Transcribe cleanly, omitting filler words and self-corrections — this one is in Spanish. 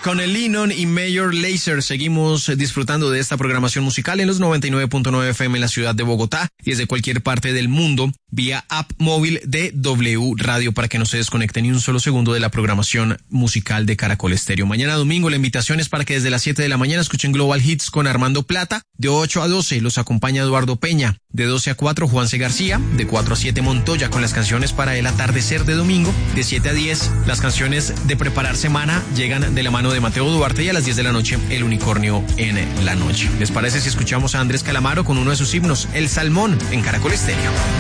Con el Lennon y Major Lazer seguimos disfrutando de esta programación musical en los 99.9 FM en la ciudad de Bogotá y desde cualquier parte del mundo vía app móvil de W Radio para que no se desconecten ni un solo segundo de la programación musical de Caracol Estéreo. Mañana domingo la invitación es para que desde las 7 de la mañana escuchen Global Hits con Armando Plata. De 8 a 12 los acompaña Eduardo Peña. De 12 a 4 Juanse García. De 4 a 7 Montoya con las canciones para el atardecer de domingo. De 7 a 10 las canciones de preparar semana llegan de la mano de Mateo Duarte y a las 10 de la noche El Unicornio en la noche. ¿Les parece si escuchamos a Andrés Calamaro con uno de sus himnos, El Salmón, en Caracol Estéreo?